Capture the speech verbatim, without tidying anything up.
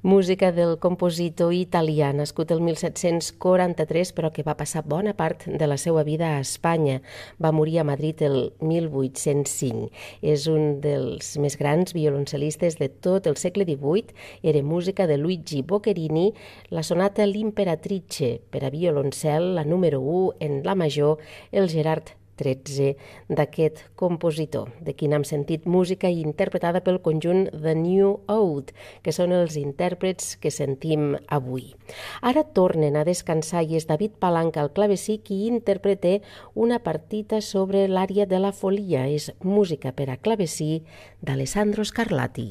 Música del compositor italià, nascut el mil set-cents quaranta-tres, però que va passar bona part de la seva vida a Espanya. Va morir a Madrid el mil vuit-cents cinc. És un dels més grans violoncelistes de tot el segle divuit. Era música de Luigi Boccherini, la sonata L'Imperatrice per a violoncel, la número u en la major, el Gerard tretze d'aquest compositor, de qui n'hem sentit música interpretada pel conjunt The New Ode, que són els intèrprets que sentim avui. Ara tornen a descansar i és David Palanca al clavecí qui interpreta una partita sobre l'ària de la folia. És música per a clavecí d'Alessandro Scarlatti.